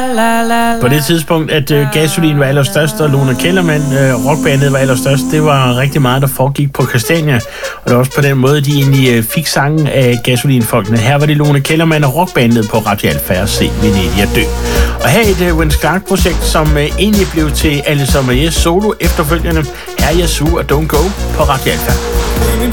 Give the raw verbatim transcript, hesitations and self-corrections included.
På det tidspunkt, at uh, Gasolin var allerstørst, og Lone Kellermann, uh, rockbandet, var allerstørst, det var rigtig meget, der foregik på Christiania. Og det var også på den måde, de egentlig uh, fik sangen af Gasolin-folkene. Her var det Lone Kellermann og rockbandet på Radio Alfa og Se Venedig at dø. Og her er et uh, Vince Clarke-projekt, som uh, egentlig blev til Alice Omariés solo efterfølgende. Her er Yazoo og Don't Go på Radio Alfa.